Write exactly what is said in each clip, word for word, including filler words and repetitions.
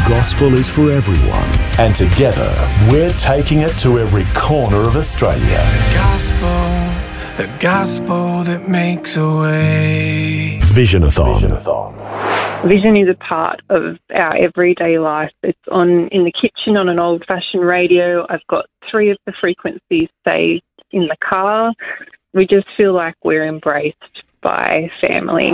gospel is for everyone. And together, we're taking it to every corner of Australia. The gospel, the gospel that makes a way. Visionathon. Visionathon. Vision is a part of our everyday life. It's on in the kitchen on an old-fashioned radio. I've got three of the frequencies saved in the car. We just feel like we're embraced by family.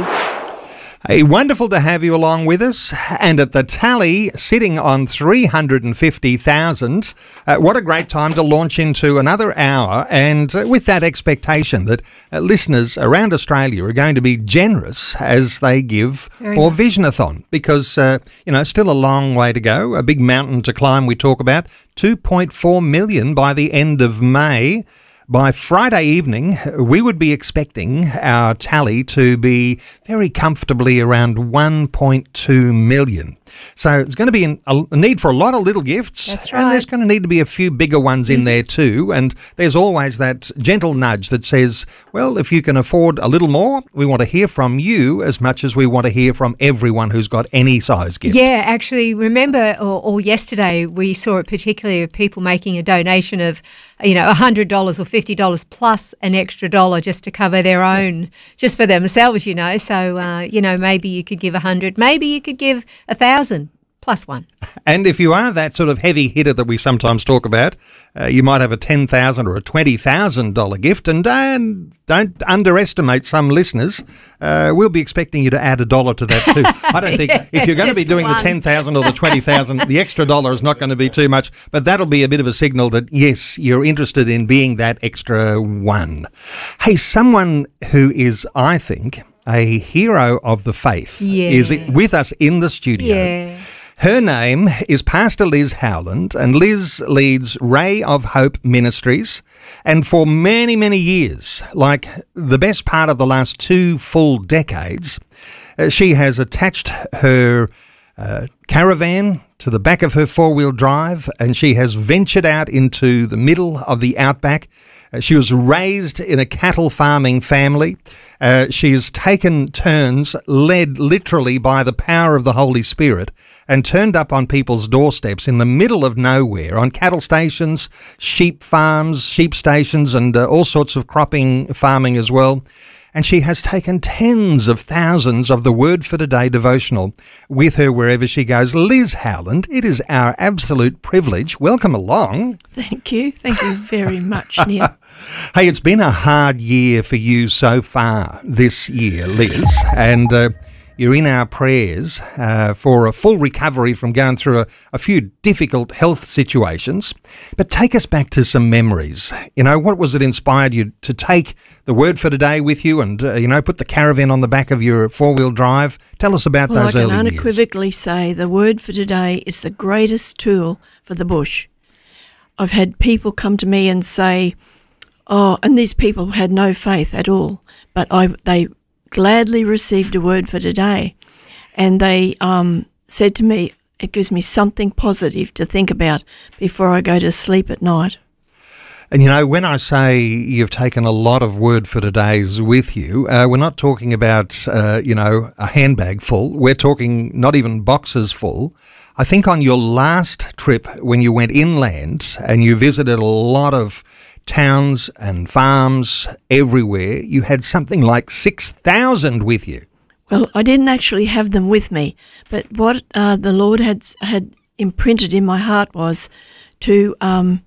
Hey, wonderful to have you along with us. And at the tally, sitting on three hundred fifty thousand, uh, what a great time to launch into another hour, and uh, with that expectation that uh, listeners around Australia are going to be generous as they give Very for nice. Visionathon, because, uh, you know, still a long way to go, a big mountain to climb we talk about, two point four million by the end of May. By Friday evening, we would be expecting our tally to be very comfortably around one point two million. So there's going to be a need for a lot of little gifts. That's right. And there's going to need to be a few bigger ones in there too. And there's always that gentle nudge that says, well, if you can afford a little more, we want to hear from you as much as we want to hear from everyone who's got any size gift. Yeah, actually, remember, or, or yesterday, we saw it particularly of people making a donation of, you know, one hundred dollars or fifty dollars plus an extra dollar just to cover their own, just for themselves, you know. So, uh, you know, maybe you could give one hundred, maybe you could give one thousand. Plus one. And if you are that sort of heavy hitter that we sometimes talk about, uh, you might have a ten thousand dollars or a twenty thousand dollars gift, and uh, don't underestimate some listeners. Uh, we'll be expecting you to add a dollar to that too. I don't think yeah, if you're going to be doing one. the ten thousand dollars or the twenty thousand dollars, the extra dollar is not going to be too much, but that'll be a bit of a signal that, yes, you're interested in being that extra one. Hey, someone who is, I think, a hero of the faith yeah. is with us in the studio. Yeah. Her name is Pastor Liz Howland, and Liz leads Ray of Hope Ministries. And for many, many years, like the best part of the last two full decades, uh, she has attached her uh, caravan to the back of her four-wheel drive, and she has ventured out into the middle of the outback. Uh, she was raised in a cattle farming family. Uh, she has taken turns, led literally by the power of the Holy Spirit, and turned up on people's doorsteps in the middle of nowhere, on cattle stations, sheep farms, sheep stations, and uh, all sorts of cropping farming as well. And she has taken tens of thousands of the Word for Today devotional with her wherever she goes. Liz Howland, it is our absolute privilege. Welcome along. Thank you. Thank you very much, Neil. Hey, it's been a hard year for you so far this year, Liz, and uh, you're in our prayers uh, for a full recovery from going through a, a few difficult health situations. But take us back to some memories. You know, what was it inspired you to take the Word for Today with you and, uh, you know, put the caravan on the back of your four-wheel drive? Tell us about well, those early early years. I years. can unequivocally say the Word for Today is the greatest tool for the bush. I've had people come to me and say, oh, and these people had no faith at all, but I they gladly received a Word for Today, and they um, said to me, it gives me something positive to think about before I go to sleep at night. And, you know, when I say you've taken a lot of Word for Todays with you, uh, we're not talking about, uh, you know, a handbag full. We're talking not even boxes full. I think on your last trip when you went inland and you visited a lot of towns and farms everywhere, you had something like six thousand with you. Well, I didn't actually have them with me, but what uh, the Lord had had imprinted in my heart was to um,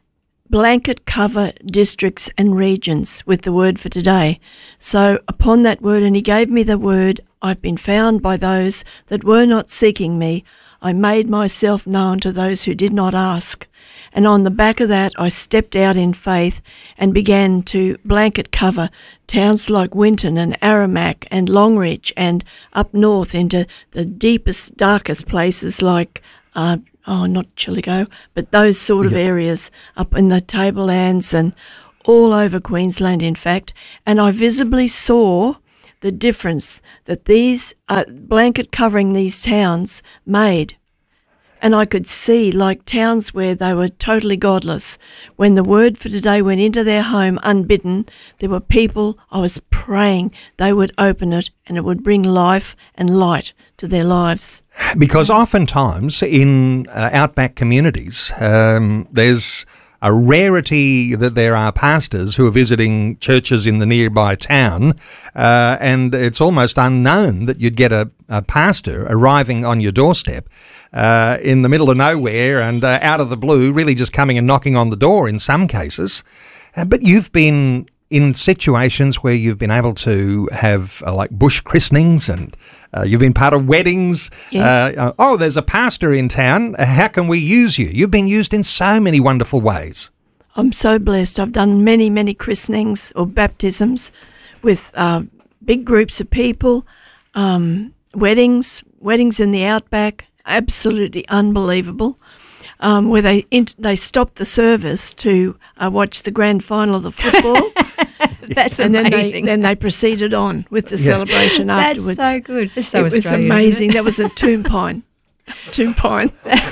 blanket cover districts and regions with the Word for Today. So upon that word, and he gave me the word, I've been found by those that were not seeking me. I made myself known to those who did not ask. And on the back of that, I stepped out in faith and began to blanket cover towns like Winton and Aramac and Longreach, and up north into the deepest, darkest places like, uh, oh, not Chillagoe, but those sort of yep. areas up in the Tablelands and all over Queensland, in fact. And I visibly saw the difference that these uh, blanket covering these towns made. And I could see, like towns where they were totally godless, when the Word for Today went into their home unbidden, there were people, I was praying they would open it and it would bring life and light to their lives. Because oftentimes in uh, outback communities, um, there's a rarity that there are pastors who are visiting churches in the nearby town, uh, and it's almost unknown that you'd get a, a pastor arriving on your doorstep uh, in the middle of nowhere and uh, out of the blue, really just coming and knocking on the door in some cases. Uh, but you've been in situations where you've been able to have uh, like bush christenings and uh, you've been part of weddings. Yeah. Uh, oh, there's a pastor in town. How can we use you? You've been used in so many wonderful ways. I'm so blessed. I've done many, many christenings or baptisms with uh, big groups of people, um, weddings, weddings in the outback, absolutely unbelievable. Um, where they int- they stopped the service to uh, watch the grand final of the football. That's and amazing. then they, then they proceeded on with the Yeah. celebration afterwards. That's so good. It's so it was Australian, amazing. isn't it? That was a Toon Pine. Toon Pine.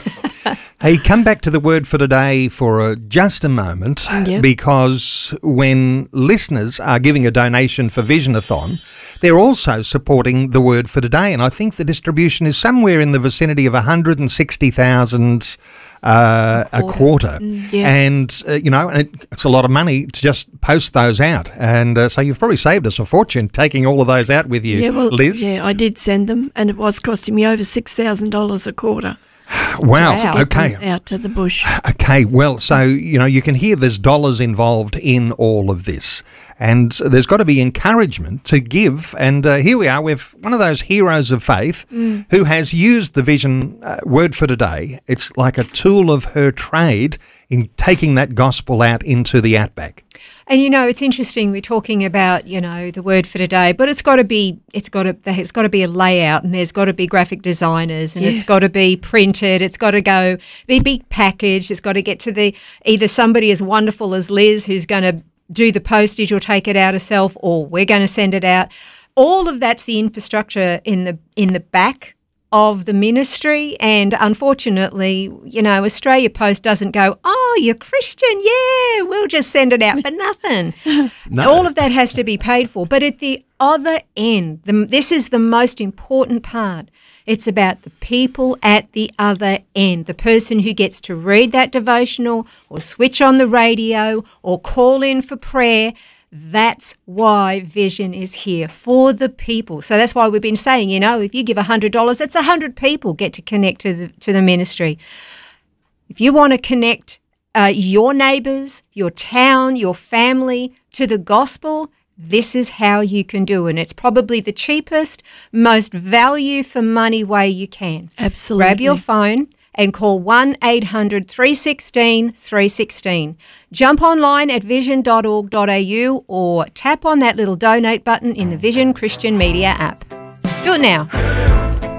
Hey, come back to the Word for Today for uh, just a moment, Yep. because when listeners are giving a donation for Visionathon, they're also supporting the Word for Today, and I think the distribution is somewhere in the vicinity of one hundred sixty thousand uh, a quarter. Yeah. And, uh, you know, and it, it's a lot of money to just post those out. And uh, so you've probably saved us a fortune taking all of those out with you, Yeah, well, Liz. yeah, I did send them, and it was costing me over six thousand dollars a quarter. Wow. Wow. Okay. Out to the bush. Okay, well, so, you know, you can hear there's dollars involved in all of this. And there's got to be encouragement to give. And uh, here we are with one of those heroes of faith Mm. who has used the Vision uh, Word for Today. It's like a tool of her trade in taking that gospel out into the outback. And you know, it's interesting. We're talking about, you know, the Word for Today, but it's got to be, it's got to, it's got to be a layout, and there's got to be graphic designers, and Yeah. it's got to be printed. It's got to go be big packaged. It's got to get to the either somebody as wonderful as Liz who's going to do the postage or take it out herself, or we're going to send it out. All of that's the infrastructure in the in the back of the ministry, and unfortunately, you know, Australia Post doesn't go, oh, you're Christian, yeah, we'll just send it out for nothing. No. All of that has to be paid for. But at the other end, the, this is the most important part. It's about the people at the other end, the person who gets to read that devotional or switch on the radio or call in for prayer. That's why Vision is here, for the people. So that's why we've been saying, you know, if you give one hundred dollars, that's one hundred people get to connect to the, to the ministry. If you want to connect uh, your neighbours, your town, your family to the gospel, this is how you can do it. And it's probably the cheapest, most value for money way you can. Absolutely. Grab your phone and call one eight hundred three one six three one six. Jump online at vision dot org dot a u or tap on that little donate button in the Vision Christian Media app. Do it now.